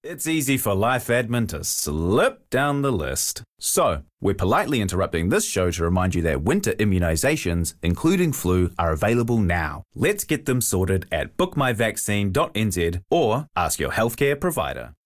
It's easy for life admin to slip down the list. So, we're politely interrupting this show to remind you that winter immunisations, including flu, are available now. Let's get them sorted at bookmyvaccine.nz or ask your healthcare provider.